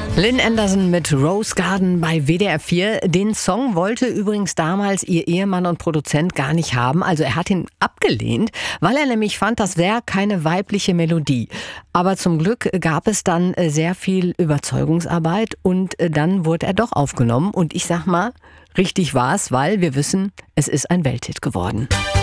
Lynn Anderson mit Rose Garden bei WDR 4. Den Song wollte übrigens damals ihr Ehemann und Produzent gar nicht haben. Also er hat ihn abgelehnt, weil er nämlich fand, das wäre keine weibliche Melodie. Aber zum Glück gab es dann sehr viel Überzeugungsarbeit und dann wurde er doch aufgenommen. Und ich sag mal, richtig war's, weil wir wissen, es ist ein Welthit geworden.